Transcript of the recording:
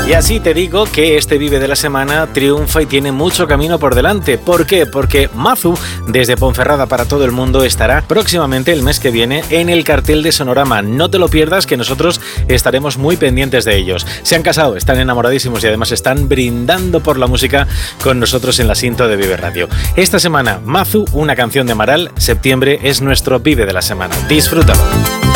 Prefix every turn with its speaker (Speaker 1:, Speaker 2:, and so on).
Speaker 1: Y así te digo que este Vive de la Semana triunfa y tiene mucho camino por delante. ¿Por qué? Porque Mazu, desde Ponferrada para todo el mundo, estará próximamente el mes que viene en el cartel de Sonorama. No te lo pierdas, que nosotros estaremos muy pendientes de ellos. Se han casado, están enamoradísimos y además están brindando por la música con nosotros en la cinta de Vive Radio. Esta semana, Mazu, una canción de Amaral. Septiembre es nuestro Vive de la Semana. Disfrútalo.